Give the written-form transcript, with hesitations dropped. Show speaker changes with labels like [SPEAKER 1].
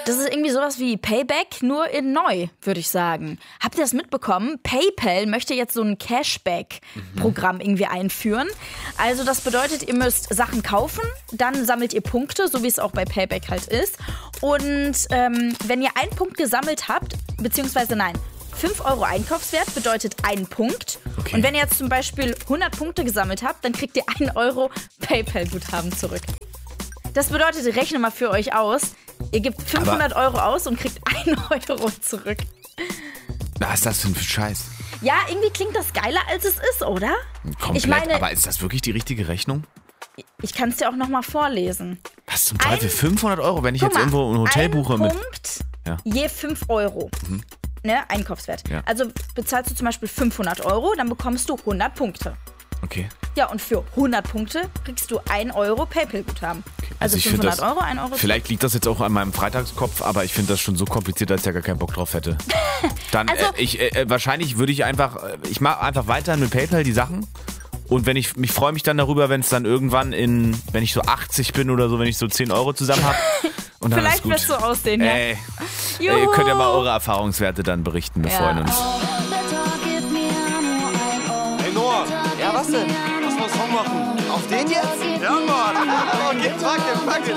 [SPEAKER 1] Das ist irgendwie sowas wie Payback, nur in neu, würde ich sagen. Habt ihr das mitbekommen? PayPal möchte jetzt so ein Cashback-Programm irgendwie einführen. Also das bedeutet, ihr müsst Sachen kaufen, dann sammelt ihr Punkte, so wie es auch bei Payback halt ist. Und wenn ihr einen Punkt gesammelt habt, beziehungsweise nein, 5 Euro Einkaufswert bedeutet 1 Punkt.
[SPEAKER 2] Okay.
[SPEAKER 1] Und wenn ihr jetzt zum Beispiel 100 Punkte gesammelt habt, dann kriegt ihr 1 Euro PayPal-Guthaben zurück. Das bedeutet, rechne mal für euch aus, ihr gebt 500 Euro aus und kriegt 1 Euro zurück.
[SPEAKER 2] Was ist das für ein Scheiß?
[SPEAKER 1] Ja, irgendwie klingt das geiler, als es ist, oder?
[SPEAKER 2] Komplett,
[SPEAKER 1] Ich meine,
[SPEAKER 2] aber ist das wirklich die richtige Rechnung?
[SPEAKER 1] ich kann es dir auch nochmal vorlesen.
[SPEAKER 2] Was zum Teufel? 500 Euro, wenn ich
[SPEAKER 1] Guck
[SPEAKER 2] jetzt
[SPEAKER 1] mal,
[SPEAKER 2] irgendwo ein Hotel buche mit...
[SPEAKER 1] Punkt,
[SPEAKER 2] Ja.
[SPEAKER 1] je 5 Euro. Ne, Einkaufswert.
[SPEAKER 2] Ja.
[SPEAKER 1] Also bezahlst du zum Beispiel 500 Euro, dann bekommst du 100 Punkte.
[SPEAKER 2] Okay.
[SPEAKER 1] Ja, und für 100 Punkte kriegst du 1 Euro PayPal-Guthaben. Also
[SPEAKER 2] ich find
[SPEAKER 1] 500 Euro, 1 Euro.
[SPEAKER 2] Vielleicht liegt das jetzt auch an meinem Freitagskopf, aber ich finde das schon so kompliziert, dass ich da gar keinen Bock drauf hätte. Dann,
[SPEAKER 1] Also-
[SPEAKER 2] wahrscheinlich würde ich einfach, ich mache einfach weiter mit PayPal die Sachen. Und wenn ich freue mich dann darüber, wenn es dann irgendwann wenn ich so 80 bin oder so, wenn ich so 10 Euro zusammen habe. Und dann
[SPEAKER 1] Vielleicht
[SPEAKER 2] ist gut.
[SPEAKER 1] wirst du aussehen, ja.
[SPEAKER 2] Ihr
[SPEAKER 1] Juhu.
[SPEAKER 2] könnt ja mal eure Erfahrungswerte dann berichten, wir
[SPEAKER 1] Ja.
[SPEAKER 2] freuen uns.
[SPEAKER 3] Hey Noah,
[SPEAKER 4] Ja, was denn?
[SPEAKER 3] lass mal einen Song machen.
[SPEAKER 4] Auf den jetzt?
[SPEAKER 3] Ja, Mann. Oh, gib, pack den.